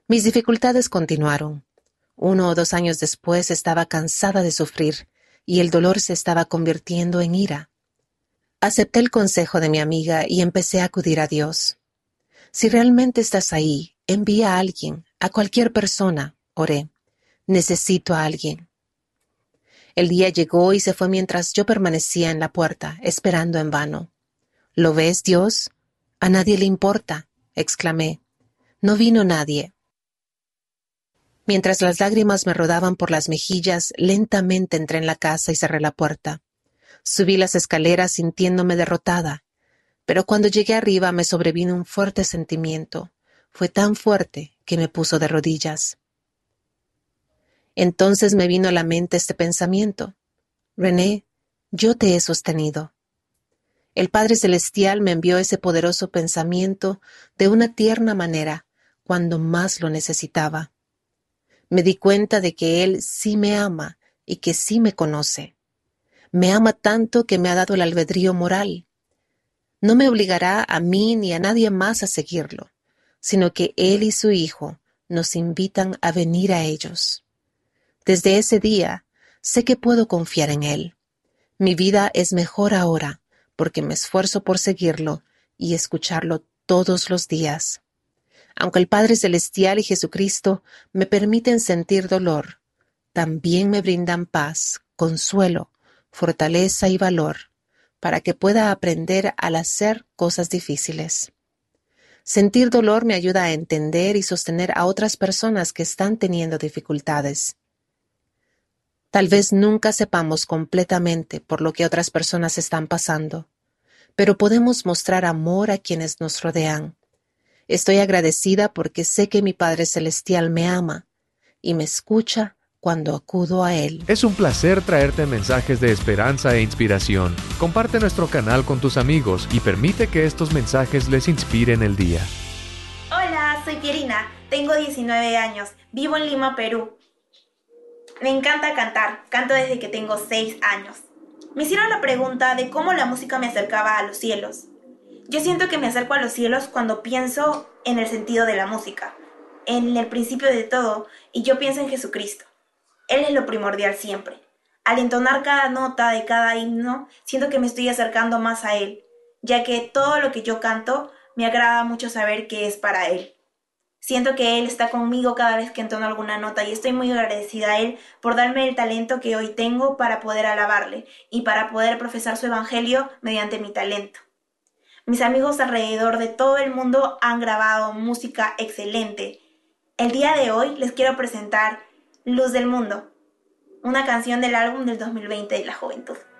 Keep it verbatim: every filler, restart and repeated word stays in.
Mis dificultades continuaron. Uno o dos años después estaba cansada de sufrir y el dolor se estaba convirtiendo en ira. Acepté el consejo de mi amiga y empecé a acudir a Dios. Si realmente estás ahí, envía a alguien, a cualquier persona, oré. Necesito a alguien. El día llegó y se fue mientras yo permanecía en la puerta, esperando en vano. ¿Lo ves, Dios? A nadie le importa, exclamé. No vino nadie. Mientras las lágrimas me rodaban por las mejillas, lentamente entré en la casa y cerré la puerta. Subí las escaleras sintiéndome derrotada, pero cuando llegué arriba me sobrevino un fuerte sentimiento. Fue tan fuerte que me puso de rodillas. Entonces me vino a la mente este pensamiento. René, yo te he sostenido. El Padre Celestial me envió ese poderoso pensamiento de una tierna manera cuando más lo necesitaba. Me di cuenta de que Él sí me ama y que sí me conoce. Me ama tanto que me ha dado el albedrío moral. No me obligará a mí ni a nadie más a seguirlo, sino que Él y su Hijo nos invitan a venir a ellos. Desde ese día sé que puedo confiar en Él. Mi vida es mejor ahora porque me esfuerzo por seguirlo y escucharlo todos los días. Aunque el Padre Celestial y Jesucristo me permiten sentir dolor, también me brindan paz, consuelo, fortaleza y valor para que pueda aprender al hacer cosas difíciles. Sentir dolor me ayuda a entender y sostener a otras personas que están teniendo dificultades. Tal vez nunca sepamos completamente por lo que otras personas están pasando, pero podemos mostrar amor a quienes nos rodean. Estoy agradecida porque sé que mi Padre Celestial me ama y me escucha cuando acudo a Él. Es un placer traerte mensajes de esperanza e inspiración. Comparte nuestro canal con tus amigos y permite que estos mensajes les inspiren el día. Hola, soy Pierina, tengo diecinueve años, vivo en Lima, Perú. Me encanta cantar, canto desde que tengo seis años. Me hicieron la pregunta de cómo la música me acercaba a los cielos. Yo siento que me acerco a los cielos cuando pienso en el sentido de la música, en el principio de todo, y yo pienso en Jesucristo. Él es lo primordial siempre. Al entonar cada nota de cada himno, siento que me estoy acercando más a Él, ya que todo lo que yo canto me agrada mucho saber que es para Él. Siento que Él está conmigo cada vez que entono alguna nota y estoy muy agradecida a Él por darme el talento que hoy tengo para poder alabarle y para poder profesar su evangelio mediante mi talento. Mis amigos alrededor de todo el mundo han grabado música excelente. El día de hoy les quiero presentar Luz del Mundo, una canción del álbum del dos mil veinte de la juventud.